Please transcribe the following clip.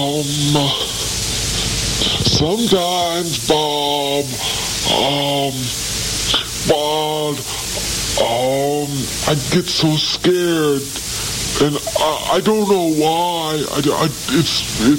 Sometimes, Bob, but, I get so scared, and I don't know why. It's